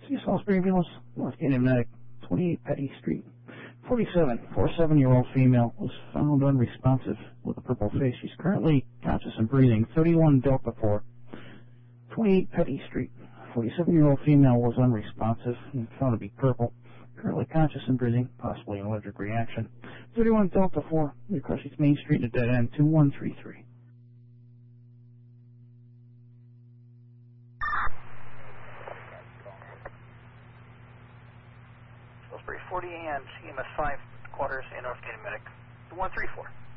Salisbury Ambulance, North Canyon Medic, 28 Petty Street. 47-year-old female was found unresponsive with a purple face. She's currently conscious and breathing. 31 Delta 4, 28 Petty Street. 47-year-old female was unresponsive and found to be purple. Currently conscious and breathing, possibly an allergic reaction. 31 Delta 4, across Main Street at dead end, 2133. Salisbury 40 and EMS 5 quarters in North Canyon Medic, 134.